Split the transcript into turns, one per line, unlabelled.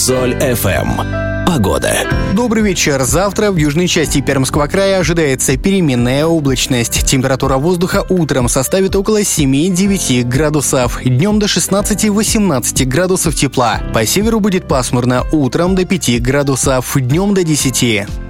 Соль FM. Погода.
Добрый вечер. Завтра в южной части Пермского края ожидается переменная облачность. Температура воздуха утром составит около 7-9 градусов. Днем до 16-18 градусов тепла. По северу будет пасмурно. Утром до 5 градусов. Днем до 10.